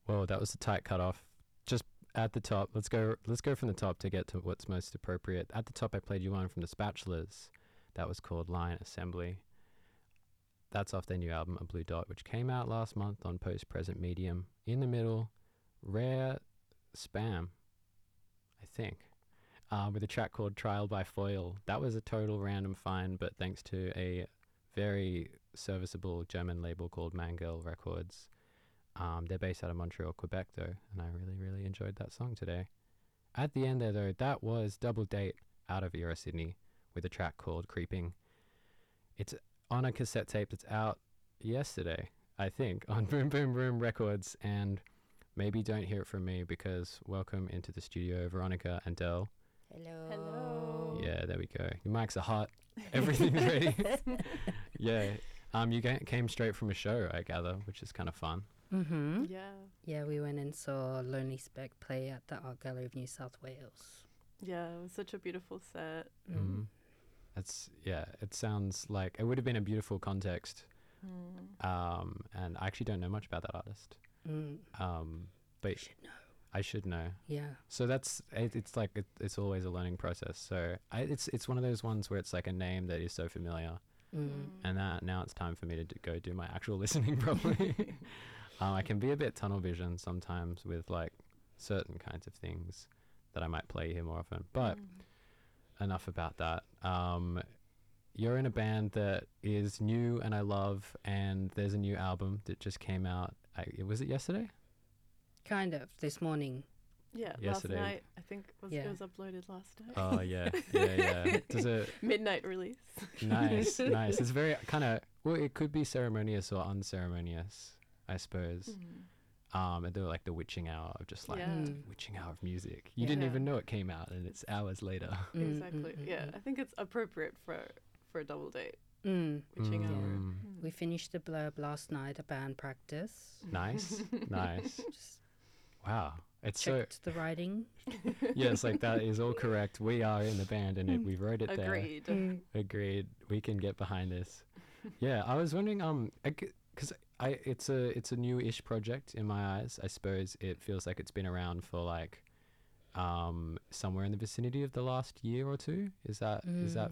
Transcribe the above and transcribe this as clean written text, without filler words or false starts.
Whoa, that was a tight cutoff. Just at the top, let's go from the top to get to what's most appropriate. At the top, I played you one from the Spatulas. That was called Line Assembly. That's off their new album, A Blue Dot, which came out last month on Post Present Medium. In the middle, Rare Spam, I think, with a track called Trial by Foil. That was a total random find, but thanks to a very serviceable German label called Mangel Records. They're based out of Montreal, Quebec, though, and I really, really enjoyed that song today. At the end there, though, that was Double Date out of Era Sydney with a track called Creeping. It's on a cassette tape that's out yesterday, I think, on Boom Boom Boom Records, and maybe don't hear it from me because welcome into the studio, Veronica and Del. Hello. Yeah, there we go. Your mics are hot. Everything's ready. Yeah. You came straight from a show, I gather, which is kind of fun. Mm-hmm. Yeah, we went and saw Lonely Speck play at the Art Gallery of New South Wales. Yeah, it was such a beautiful set. It sounds like it would have been a beautiful context. And I actually don't know much about that artist. But You should know. I should know. Yeah. So it's like it's always a learning process. So it's one of those ones where it's like a name that is so familiar, and now it's time for me to go do my actual listening properly. I can be a bit tunnel vision sometimes with like certain kinds of things that I might play here more often. But enough about that. You're in a band that is new and I love, and there's a new album that just came out. Was it yesterday? Kind of. This morning. Yeah, Yesterday. last night. I think it was uploaded last night. Oh, yeah. Does it... Midnight release. Nice. It's very kind of... Well, it could be ceremonious or unceremonious, I suppose. And they're like the witching hour of just like witching hour of music. You didn't even know it came out, and it's hours later. Exactly. Yeah, I think it's appropriate for a double date. Witching hour. We finished the blurb last night at band practice. Nice. Just Wow. It's checked the writing. Yes, like that is all correct. We are in the band, and we wrote it Agreed. there. Agreed. We can get behind this. Yeah, I was wondering, because it's a new-ish project in my eyes. I suppose it feels like it's been around for like somewhere in the vicinity of the last year or two. Is that